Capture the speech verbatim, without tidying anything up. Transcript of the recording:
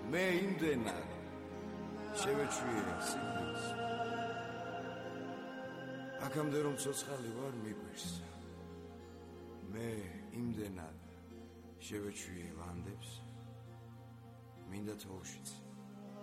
მე იმდენად შევეჩვიე სიკვდილს აქამდე რომ ცოცხალი ვარ მიგვირს მე იმდენად შევეჩვიე ვანდებს მინდა თოუშიც